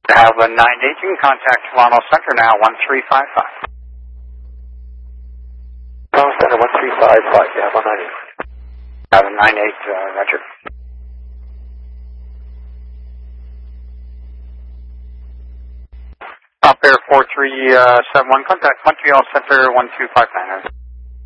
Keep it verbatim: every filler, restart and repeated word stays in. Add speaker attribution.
Speaker 1: Have a nine eight, you can contact Toronto Center now, one three five five.
Speaker 2: Toronto Center, one three five five, yeah, one nine eight.
Speaker 1: Have a nine eight, uh, Roger. Top Air four three seven one, contact Montreal Center, one two five nine.